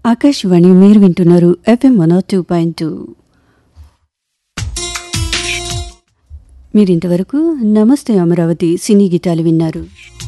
ఆకాశవాణి మీరు వింటున్నారు FM 102.2. మీరింతవరకు నమస్తే అమరావతి సినీ గీతాలు విన్నారు.